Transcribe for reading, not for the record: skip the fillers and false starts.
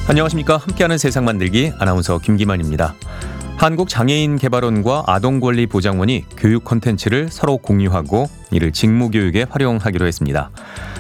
안녕하십니까. 함께하는 세상 만들기 아나운서 김기만입니다. 한국장애인개발원과 아동권리보장원이 교육 콘텐츠를 서로 공유하고 이를 직무교육에 활용하기로 했습니다.